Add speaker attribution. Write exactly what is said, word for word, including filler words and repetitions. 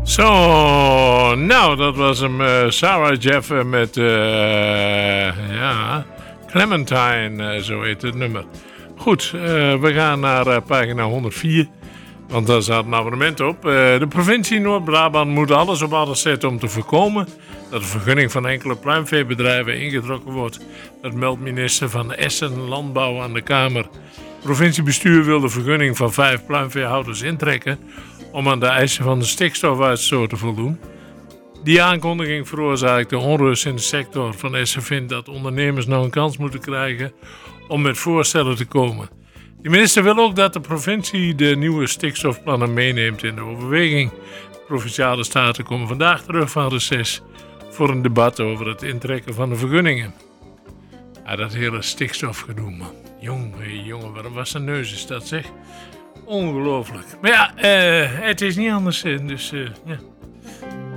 Speaker 1: Zo, nou, dat was hem. Uh, Sarah Jeff met, uh, ja, Clementine, uh, zo heet het nummer. Goed, uh, we gaan naar uh, pagina honderdvier, want daar staat een abonnement op. Uh, de provincie Noord-Brabant moet alles op alles zetten om te voorkomen dat de vergunning van enkele pluimveebedrijven ingetrokken wordt. Dat meldt minister van Essen Landbouw aan de Kamer. Het provinciebestuur wil de vergunning van vijf pluimveehouders intrekken om aan de eisen van de stikstofuitstoot te voldoen. Die aankondiging veroorzaakte onrust in de sector. Van Essen vindt dat ondernemers nou een kans moeten krijgen om met voorstellen te komen. De minister wil ook dat de provincie de nieuwe stikstofplannen meeneemt in de overweging. De Provinciale Staten komen vandaag terug van reces voor een debat over het intrekken van de vergunningen. Ja, dat hele stikstofgedoe, man. Jongen, jongen, wat een wassen neus is dat, zeg. Ongelooflijk. Maar ja, uh, het is niet anders, dus uh, ja.